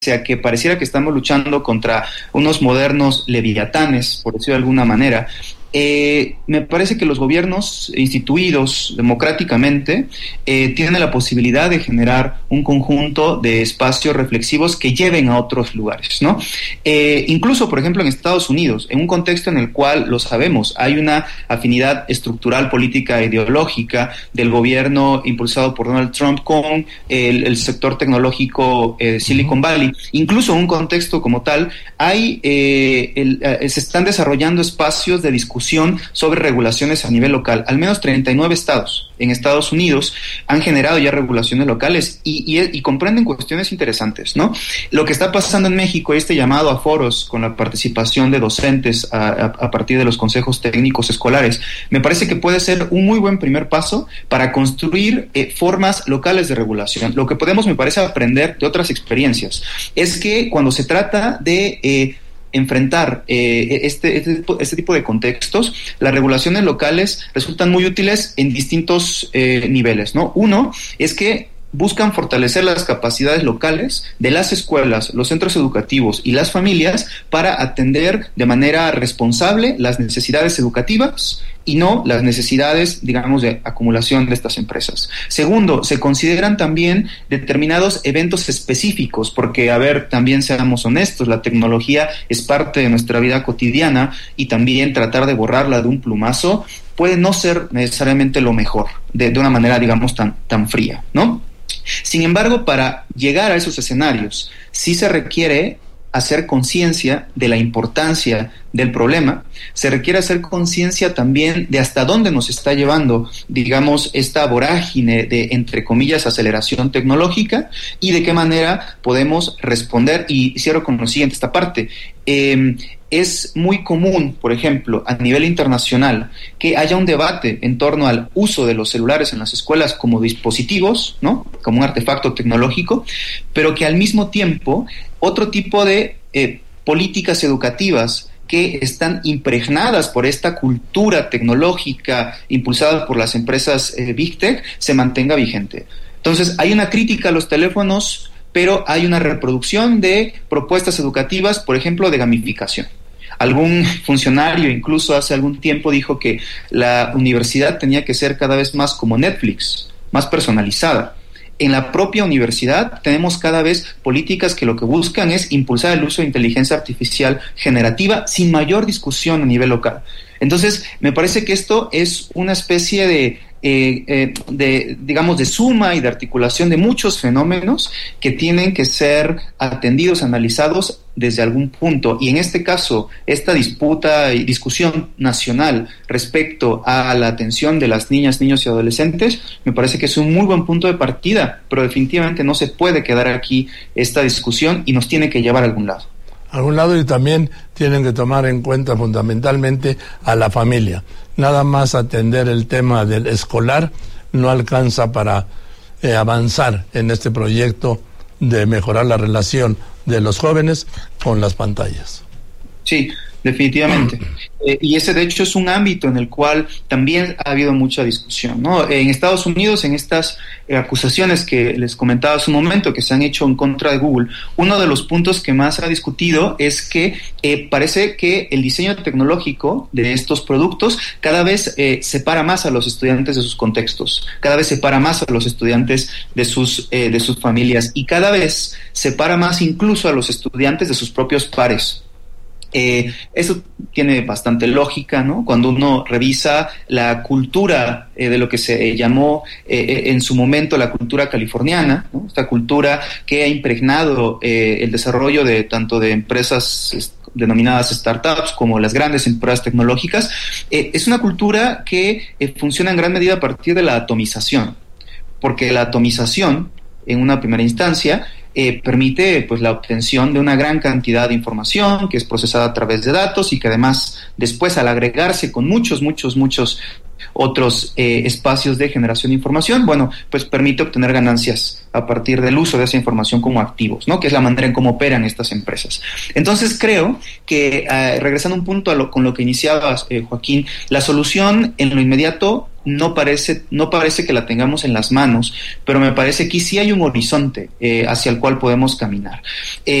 a que pareciera que estamos luchando contra unos modernos leviatanes, por decirlo de alguna manera, me parece que los gobiernos instituidos democráticamente tienen la posibilidad de generar un conjunto de espacios reflexivos que lleven a otros lugares, ¿no? Incluso, por ejemplo, en Estados Unidos, en un contexto en el cual, lo sabemos, hay una afinidad estructural, política e ideológica del gobierno impulsado por Donald Trump con el sector tecnológico Silicon Valley. Incluso en un contexto como tal, se están desarrollando espacios de discusión sobre regulaciones a nivel local. Al menos 39 estados en Estados Unidos han generado ya regulaciones locales y comprenden cuestiones interesantes, ¿no? Lo que está pasando en México, este llamado a foros con la participación de docentes a partir de los consejos técnicos escolares, me parece que puede ser un muy buen primer paso para construir formas locales de regulación. Lo que podemos, me parece, aprender de otras experiencias es que cuando se trata de enfrentar este tipo de contextos, las regulaciones locales resultan muy útiles en distintos niveles, ¿no? Uno es que buscan fortalecer las capacidades locales de las escuelas, los centros educativos y las familias para atender de manera responsable las necesidades educativas y no las necesidades, digamos, de acumulación de estas empresas. Segundo, se consideran también determinados eventos específicos, porque, a ver, también seamos honestos, la tecnología es parte de nuestra vida cotidiana y también tratar de borrarla de un plumazo puede no ser necesariamente lo mejor, de una manera, digamos, tan fría, ¿no? Sin embargo, para llegar a esos escenarios, sí se requiere hacer conciencia de la importancia del problema, se requiere hacer conciencia también de hasta dónde nos está llevando, digamos, esta vorágine de, entre comillas, aceleración tecnológica y de qué manera podemos responder. Y cierro con lo siguiente, esta parte. Es muy común, por ejemplo, a nivel internacional, que haya un debate en torno al uso de los celulares en las escuelas como dispositivos, ¿no? Como un artefacto tecnológico, pero que al mismo tiempo otro tipo de políticas educativas que están impregnadas por esta cultura tecnológica impulsada por las empresas Big Tech se mantenga vigente. Entonces, hay una crítica a los teléfonos, pero hay una reproducción de propuestas educativas, por ejemplo, de gamificación. Algún funcionario incluso hace algún tiempo dijo que la universidad tenía que ser cada vez más como Netflix, más personalizada. En la propia universidad tenemos cada vez políticas que lo que buscan es impulsar el uso de inteligencia artificial generativa sin mayor discusión a nivel local. Entonces, me parece que esto es una especie digamos, de suma y de articulación de muchos fenómenos que tienen que ser atendidos, analizados desde algún punto. Y en este caso, esta disputa y discusión nacional respecto a la atención de las niñas, niños y adolescentes, me parece que es un muy buen punto de partida, pero definitivamente no se puede quedar aquí esta discusión y nos tiene que llevar a algún lado. Y también tienen que tomar en cuenta fundamentalmente a la familia. Nada más atender el tema del escolar no alcanza para avanzar en este proyecto de mejorar la relación de los jóvenes con las pantallas. Sí, definitivamente. Y ese, de hecho, es un ámbito en el cual también ha habido mucha discusión, ¿no? En Estados Unidos, en estas acusaciones que les comentaba hace un momento, que se han hecho en contra de Google, uno de los puntos que más ha discutido es que parece que el diseño tecnológico de estos productos cada vez separa más a los estudiantes de sus contextos, cada vez separa más a los estudiantes de sus familias y cada vez separa más incluso a los estudiantes de sus propios pares. Eso tiene bastante lógica, ¿no? Cuando uno revisa la cultura de lo que se llamó en su momento la cultura californiana, ¿no? Esta cultura que ha impregnado el desarrollo de tanto de empresas denominadas startups como las grandes empresas tecnológicas, es una cultura que funciona en gran medida a partir de la atomización, porque la atomización, en una primera instancia, permite pues la obtención de una gran cantidad de información que es procesada a través de datos y que además después, al agregarse con muchos otros espacios de generación de información, bueno, pues permite obtener ganancias a partir del uso de esa información como activos, ¿no? Que es la manera en cómo operan estas empresas. Entonces creo que, regresando un punto con lo que iniciabas, Joaquín, la solución en lo inmediato no parece que la tengamos en las manos, pero me parece que sí hay un horizonte hacia el cual podemos caminar.